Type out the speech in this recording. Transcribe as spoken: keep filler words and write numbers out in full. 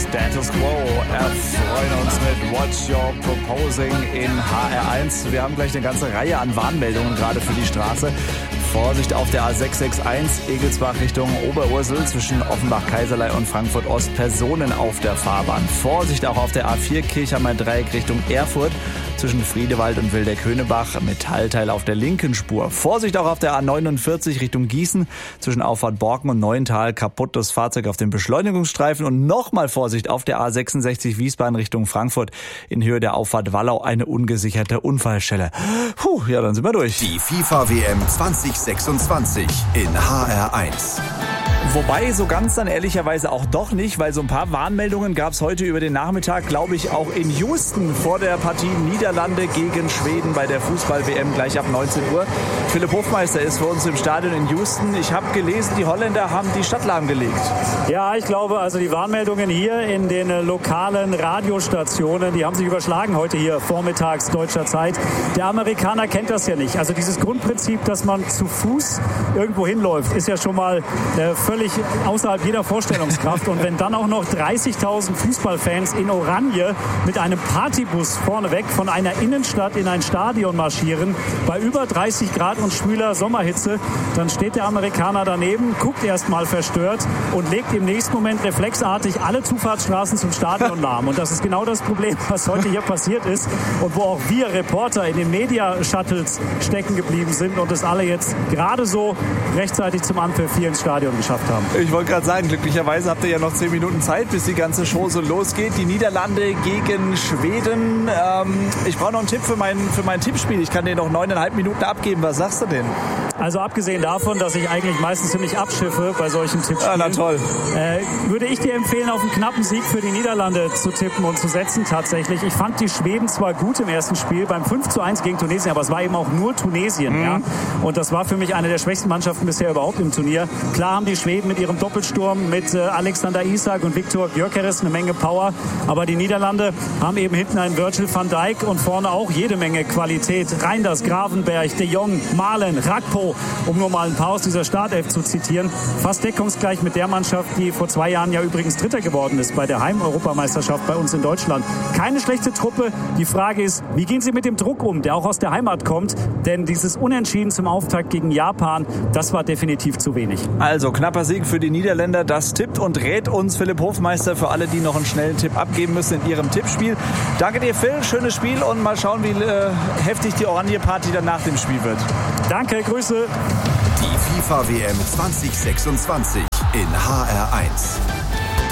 Status Quo erfreuen uns mit What You're Proposing in H R eins. Wir haben gleich eine ganze Reihe an Warnmeldungen gerade für die Straße. Vorsicht auf der A sechs sechs eins Egelsbach Richtung Oberursel zwischen Offenbach-Kaiserlei und Frankfurt-Ost. Personen auf der Fahrbahn. Vorsicht auch auf der A vier Kirchheimer Dreieck Richtung Erfurt zwischen Friedewald und Wildeck-Höhnebach. Metallteil auf der linken Spur. Vorsicht auch auf der A neunundvierzig Richtung Gießen zwischen Auffahrt Borken und Neuental. Kaputtes Fahrzeug auf dem Beschleunigungsstreifen. Und nochmal Vorsicht auf der A sechsundsechzig Wiesbaden Richtung Frankfurt in Höhe der Auffahrt Wallau. Eine ungesicherte Unfallstelle. Puh, ja, dann sind wir durch. Die FIFA-W M zwanzig sechsundzwanzig in H R eins. Wobei, so ganz dann ehrlicherweise auch doch nicht, weil so ein paar Warnmeldungen gab es heute über den Nachmittag, glaube ich, auch in Houston vor der Partie Niederlande gegen Schweden bei der Fußball-W M gleich ab neunzehn Uhr. Philipp Hofmeister ist für uns im Stadion in Houston. Ich habe gelesen, die Holländer haben die Stadt lahmgelegt. Ja, ich glaube, also die Warnmeldungen hier in den lokalen Radiostationen, die haben sich überschlagen heute hier vormittags deutscher Zeit. Der Amerikaner kennt das ja nicht. Also dieses Grundprinzip, dass man zu Fuß irgendwo hinläuft, ist ja schon mal äh, völlig außerhalb jeder Vorstellungskraft. Und wenn dann auch noch dreißigtausend Fußballfans in Oranje mit einem Partybus vorneweg von einer Innenstadt in ein Stadion marschieren, bei über dreißig Grad und schwüler Sommerhitze, dann steht der Amerikaner daneben, guckt erstmal verstört und legt im nächsten Moment reflexartig alle Zufahrtsstraßen zum Stadion lahm. Und das ist genau das Problem, was heute hier passiert ist und wo auch wir Reporter in den Media-Shuttles stecken geblieben sind und es alle jetzt gerade so rechtzeitig zum Anpfiff hier ins Stadion geschafft haben. Ich wollte gerade sagen, glücklicherweise habt ihr ja noch zehn Minuten Zeit, bis die ganze Show so losgeht. Die Niederlande gegen Schweden. Ähm, ich brauche noch einen Tipp für mein, für mein Tippspiel. Ich kann dir noch neuneinhalb Minuten abgeben. Was sagst du denn? Also abgesehen davon, dass ich eigentlich meistens ziemlich abschiffe bei solchen Tippspielen, ja, na toll. Äh, würde ich dir empfehlen, auf einen knappen Sieg für die Niederlande zu tippen und zu setzen tatsächlich. Ich fand die Schweden zwar gut im ersten Spiel, beim fünf zu eins gegen Tunesien, aber es war eben auch nur Tunesien. Mhm. Ja? Und das war für mich eine der schwächsten Mannschaften bisher überhaupt im Turnier. Klar haben die Schweden mit ihrem Doppelsturm mit äh, Alexander Isak und Viktor Gyökeres eine Menge Power, aber die Niederlande haben eben hinten einen Virgil van Dijk und vorne auch jede Menge Qualität. Reinders, Gravenberch, De Jong, Malen, Rakpo, um nur mal ein paar aus dieser Startelf zu zitieren. Fast deckungsgleich mit der Mannschaft, die vor zwei Jahren ja übrigens Dritter geworden ist bei der Heim-Europameisterschaft bei uns in Deutschland. Keine schlechte Truppe. Die Frage ist, wie gehen sie mit dem Druck um, der auch aus der Heimat kommt? Denn dieses Unentschieden zum Auftakt gegen Japan, das war definitiv zu wenig. Also knapper Sieg für die Niederländer. Das tippt und rät uns Philipp Hofmeister für alle, die noch einen schnellen Tipp abgeben müssen in ihrem Tippspiel. Danke dir, Phil. Schönes Spiel und mal schauen, wie äh, heftig die Oranje-Party dann nach dem Spiel wird. Danke, Grüße. Die FIFA-W M zwanzig sechsundzwanzig in H R eins.